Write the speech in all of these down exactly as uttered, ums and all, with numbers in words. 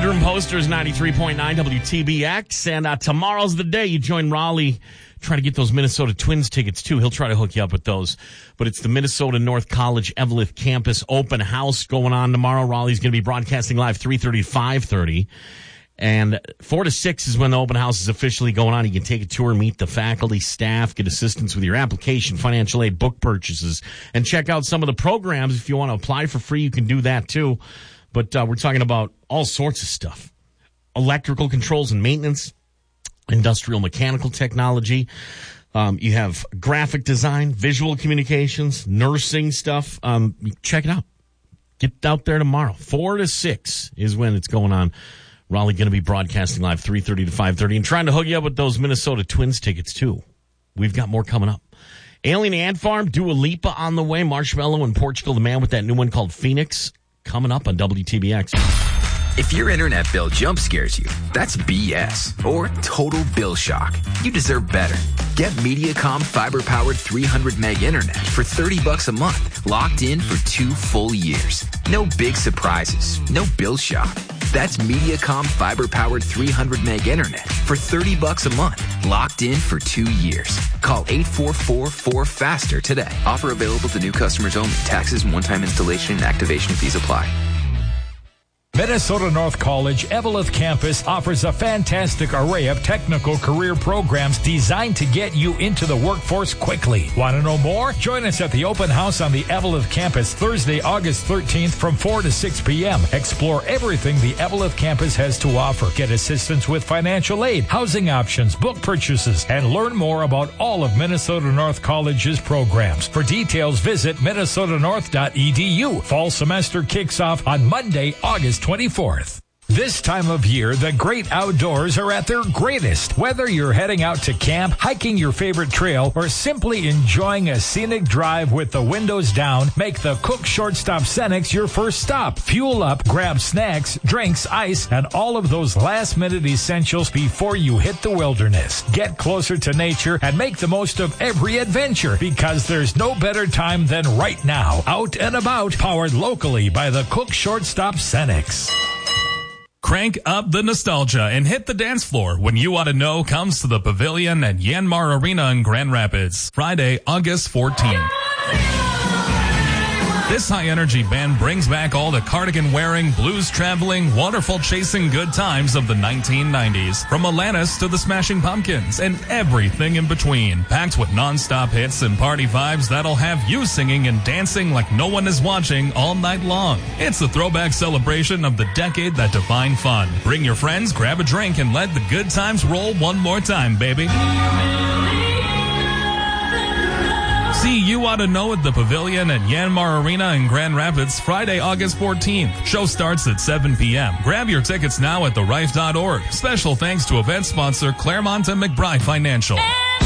Bedroom Posters, ninety-three point nine W T B X. And uh, tomorrow's the day you join Raleigh trying to get those Minnesota Twins tickets, too. He'll try to hook you up with those. But it's the Minnesota North College Eveleth Campus Open House going on tomorrow. Raleigh's going to be broadcasting live three thirty to five thirty. And four to six is when the open house is officially going on. You can take a tour, meet the faculty, staff, get assistance with your application, financial aid, book purchases, and check out some of the programs. If you want to apply for free, you can do that, too. But uh, we're talking about all sorts of stuff. Electrical controls and maintenance, industrial mechanical technology. Um, you have graphic design, visual communications, nursing stuff. Um, check it out. Get out there tomorrow. Four to six is when it's going on. Raleigh going to be broadcasting live three thirty to five thirty and trying to hook you up with those Minnesota Twins tickets, too. We've got more coming up. Alien Ant Farm, Dua Lipa on the way. Marshmello in Portugal, the man with that new one called Phoenix, coming up on W T B X. If your internet bill jump scares you, that's B S or total bill shock. You deserve better. Get Mediacom fiber-powered three hundred meg internet for thirty bucks a month, locked in for two full years. No big surprises, no bill shock. That's Mediacom fiber-powered three hundred meg internet for thirty bucks a month, locked in for two years. Call eight four four four faster today. Offer available to new customers only. Taxes and one-time installation and activation fees apply. Minnesota North College Eveleth Campus offers a fantastic array of technical career programs designed to get you into the workforce quickly. Want to know more? Join us at the open house on the Eveleth Campus Thursday, August thirteenth from four to six p.m. Explore everything the Eveleth Campus has to offer. Get assistance with financial aid, housing options, book purchases, and learn more about all of Minnesota North College's programs. For details, visit minnesota north dot e d u. Fall semester kicks off on Monday, August twenty-fourth. This time of year, the great outdoors are at their greatest. Whether you're heading out to camp, hiking your favorite trail, or simply enjoying a scenic drive with the windows down, make the Cook Shortstop Cenex your first stop. Fuel up, grab snacks, drinks, ice, and all of those last-minute essentials before you hit the wilderness. Get closer to nature and make the most of every adventure, because there's no better time than right now. Out and about, powered locally by the Cook Shortstop Cenex. Crank up the nostalgia and hit the dance floor when You Ought to Know comes to the Pavilion at Yanmar Arena in Grand Rapids, Friday, August fourteenth. This high-energy band brings back all the cardigan-wearing, blues-traveling, waterfall-chasing good times of the nineteen nineties. From Alanis to the Smashing Pumpkins and everything in between. Packed with non-stop hits and party vibes that'll have you singing and dancing like no one is watching all night long. It's a throwback celebration of the decade that defined fun. Bring your friends, grab a drink, and let the good times roll one more time, baby. See You Ought to Know at the Pavilion at Yanmar Arena in Grand Rapids, Friday, August fourteenth. Show starts at seven p.m. Grab your tickets now at the rife dot org. Special thanks to event sponsor Claremont and McBride Financial.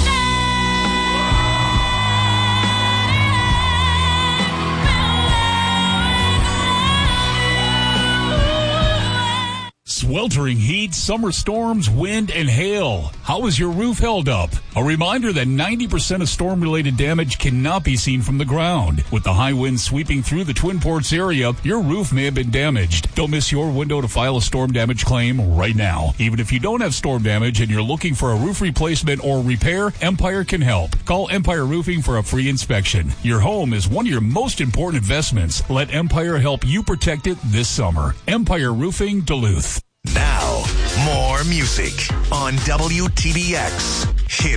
Sweltering heat, summer storms, wind, and hail. How is your roof held up? A reminder that ninety percent of storm-related damage cannot be seen from the ground. With the high winds sweeping through the Twin Ports area, your roof may have been damaged. Don't miss your window to file a storm damage claim right now. Even if you don't have storm damage and you're looking for a roof replacement or repair, Empire can help. Call Empire Roofing for a free inspection. Your home is one of your most important investments. Let Empire help you protect it this summer. Empire Roofing, Duluth. Now, more music on W T B X.